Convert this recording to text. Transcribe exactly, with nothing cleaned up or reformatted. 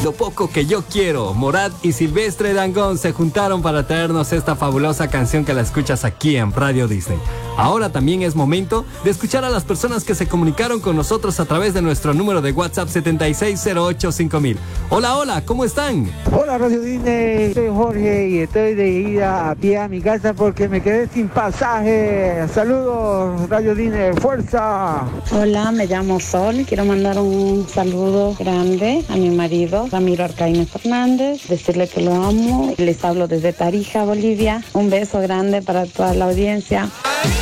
Lo poco que yo quiero. Morat y Silvestre Dangond se juntaron para traernos esta fabulosa canción que la escuchas aquí en Radio Disney. Ahora también es momento de escuchar a las personas que se comunicaron con nosotros a través de nuestro número de WhatsApp setenta y seis cero ocho cinco mil. Hola, hola, ¿cómo están? Hola Radio Disney, soy Jorge y estoy de ida a pie a mi casa porque me quedé sin pasaje. Saludos Radio Disney, fuerza. Hola, me llamo Sol, quiero mandar un saludo grande a mi marido Ramiro Arcaine Fernández, decirle que lo amo. Les hablo desde Tarija, Bolivia. Un beso grande para toda la audiencia.